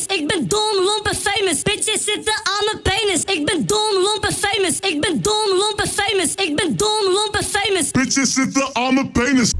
Ik ben dom, lomp en famous. Bitches zitten aan mijn penis. Ik ben dom, lomp en famous. Ik ben dom, lomp en famous. Ik ben dom, lomp en famous. Bitches zitten aan mijn penis.